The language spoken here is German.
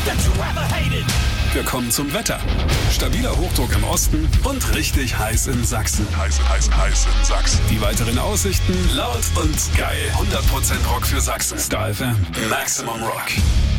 Wir kommen zum Wetter. Stabiler Hochdruck im Osten und richtig heiß in Sachsen. Heiß in Sachsen. Die weiteren Aussichten laut und geil. 100% Rock für Sachsen. Star FM. Maximum Rock.